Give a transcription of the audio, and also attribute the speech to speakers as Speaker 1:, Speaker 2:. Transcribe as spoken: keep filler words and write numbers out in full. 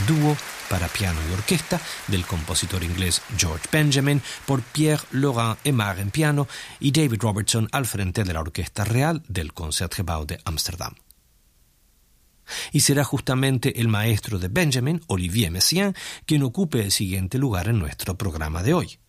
Speaker 1: dúo para piano y orquesta del compositor inglés George Benjamin, por Pierre-Laurent Aimard en piano y David Robertson al frente de la Orquesta Real del Concertgebouw de Ámsterdam. Y será justamente el maestro de Benjamin, Olivier Messiaen, quien ocupe el siguiente lugar en nuestro programa de hoy.